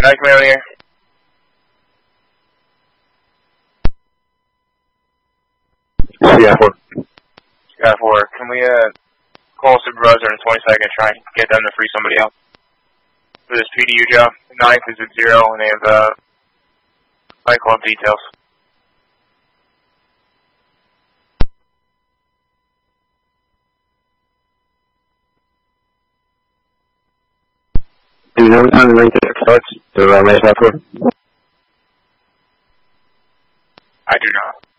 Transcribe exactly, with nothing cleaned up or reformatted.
Night Command here. Sky four. Sky four, can we uh, call supervisor in twenty seconds, try and get them to free somebody else? For this P D U job, ninth is at zero, and they have uh, Fight Club details. Do you know what time the race starts? The uh, race Sky four? I do not.